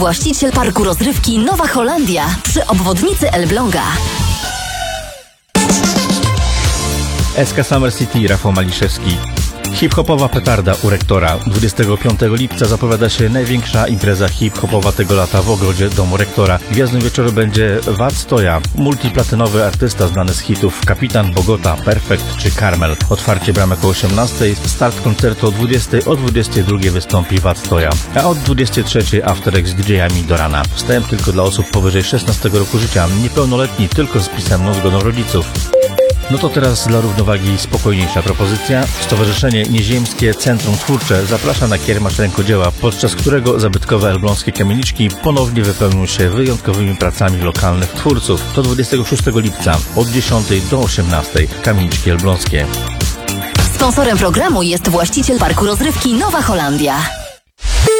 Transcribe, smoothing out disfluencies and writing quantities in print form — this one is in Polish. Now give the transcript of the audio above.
Właściciel parku rozrywki Nowa Holandia przy obwodnicy Elbląga. SK Summer City, Rafał Maliszewski. Hip-hopowa petarda u rektora. 25 lipca zapowiada się największa impreza hip-hopowa tego lata w ogrodzie domu rektora. Gwiazdą wieczoru będzie Wad Stoja, multiplatynowy artysta znany z hitów Kapitan, Bogota, Perfect czy Carmel. Otwarcie bramek o 18, start koncertu o 20, o 22 wystąpi Wad Stoja, a od 23 afterek z DJ-ami do rana. Wstęp tylko dla osób powyżej 16 roku życia, niepełnoletni tylko z pisemną zgodą rodziców. No to teraz dla równowagi spokojniejsza propozycja. Stowarzyszenie Nieziemskie Centrum Twórcze zaprasza na kiermasz rękodzieła, podczas którego zabytkowe elbląskie kamieniczki ponownie wypełnią się wyjątkowymi pracami lokalnych twórców. To 26 lipca od 10 do 18. Kamieniczki elbląskie. Sponsorem programu jest właściciel parku rozrywki Nowa Holandia.